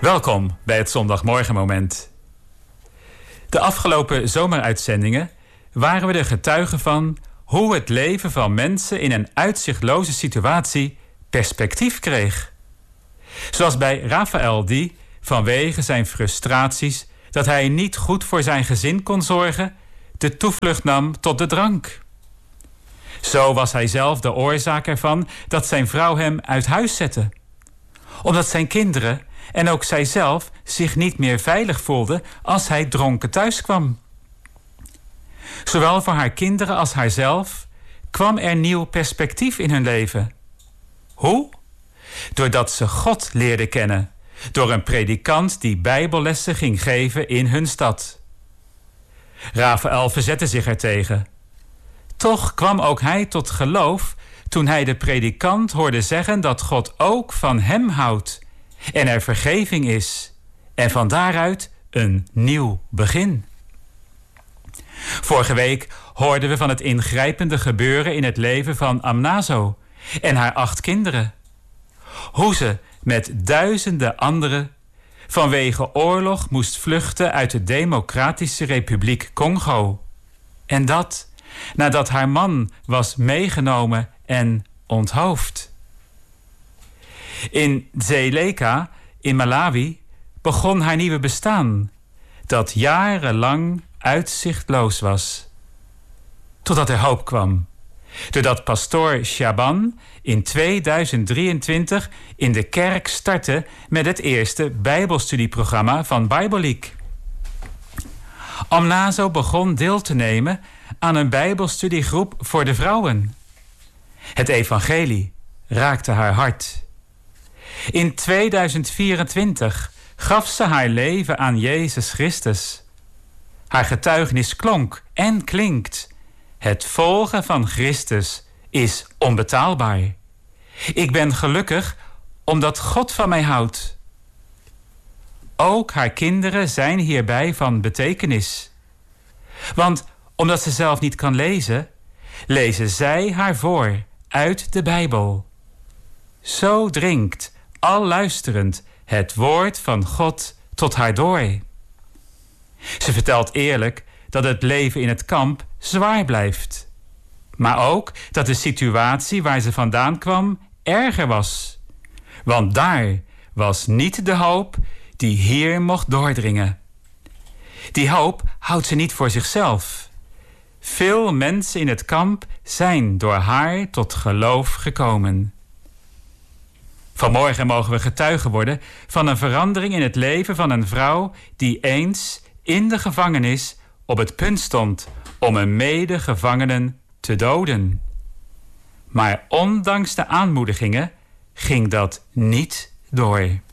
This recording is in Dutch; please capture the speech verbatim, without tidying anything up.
Welkom bij het Zondagmorgenmoment. De afgelopen zomeruitzendingen waren we de getuigen van hoe het leven van mensen in een uitzichtloze situatie perspectief kreeg. Zoals bij Raphaël die, vanwege zijn frustraties dat hij niet goed voor zijn gezin kon zorgen, de toevlucht nam tot de drank. Zo was hij zelf de oorzaak ervan dat zijn vrouw hem uit huis zette. Omdat zijn kinderen en ook zijzelf zich niet meer veilig voelden als hij dronken thuis kwam. Zowel voor haar kinderen als haarzelf kwam er nieuw perspectief in hun leven. Hoe? Doordat ze God leerden kennen, door een predikant die bijbellessen ging geven in hun stad. Raphaël verzette zich ertegen. Toch kwam ook hij tot geloof toen hij de predikant hoorde zeggen dat God ook van hem houdt en er vergeving is en van daaruit een nieuw begin. Vorige week hoorden we van het ingrijpende gebeuren in het leven van Amnazo en haar acht kinderen. Hoe ze met duizenden anderen vanwege oorlog moest vluchten uit de Democratische Republiek Congo. En dat nadat haar man was meegenomen en onthoofd. In Dzaleka, in Malawi, begon haar nieuwe bestaan, dat jarenlang uitzichtloos was. Totdat er hoop kwam. Doordat pastoor Shaban in tweeduizend drieëntwintig in de kerk startte met het eerste bijbelstudieprogramma van Bible League. Amnazo begon deel te nemen aan een bijbelstudiegroep voor de vrouwen. Het evangelie raakte haar hart. In tweeduizend vierentwintig gaf ze haar leven aan Jezus Christus. Haar getuigenis klonk en klinkt. Het volgen van Christus is onbetaalbaar. Ik ben gelukkig omdat God van mij houdt. Ook haar kinderen zijn hierbij van betekenis. Want omdat ze zelf niet kan lezen, lezen zij haar voor uit de Bijbel. Zo dringt, al luisterend, het woord van God tot haar door. Ze vertelt eerlijk dat het leven in het kamp zwaar blijft. Maar ook dat de situatie waar ze vandaan kwam erger was. Want daar was niet de hoop die hier mocht doordringen. Die hoop houdt ze niet voor zichzelf. Veel mensen in het kamp zijn door haar tot geloof gekomen. Vanmorgen mogen we getuigen worden van een verandering in het leven van een vrouw die eens in de gevangenis op het punt stond om een medegevangenen te doden. Maar ondanks de aanmoedigingen ging dat niet door.